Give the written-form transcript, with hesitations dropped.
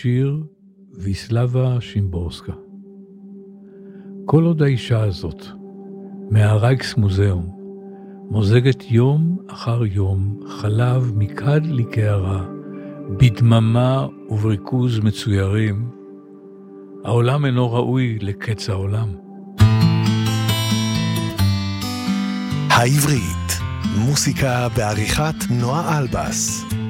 השיר ויסלבה שימבורסקה. כל עוד האישה הזאת, מהרייקס מוזיאום, מוזגת יום אחר יום חלב מקד לקערה, בדממה ובריכוז מצוירים, העולם אינו ראוי לקץ העולם. העברית, מוסיקה בעריכת נועה אלבס.